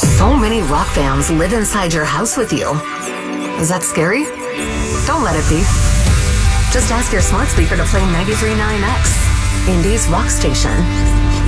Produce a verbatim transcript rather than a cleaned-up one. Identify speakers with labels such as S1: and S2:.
S1: So many rock fans live inside your house with you. Is that scary? Don't let it be. Just ask your smart speaker to play ninety-three point nine X, Indy's rock station.